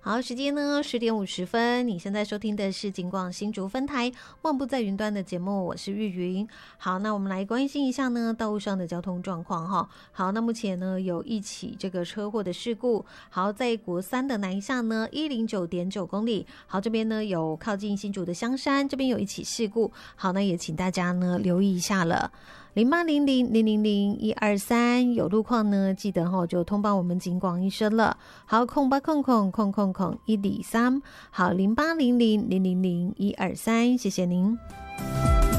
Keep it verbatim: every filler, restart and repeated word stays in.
好，时间呢十点五十分，你现在收听的是警广新竹分台漫步在云端的节目，我是玉云。好，那我们来关心一下呢道路上的交通状况哈。好，那目前呢有一起这个车祸的事故，好，在国三的南向呢一零九点九公里，好，这边呢有靠近新竹的香山，这边有一起事故，好，那也请大家呢留意一下了。零八零零零零零一二三有路况呢，记得哈就通报我们警广一声了。好，空八空空空空空一里三，好零八零零零零零一二三，谢谢您。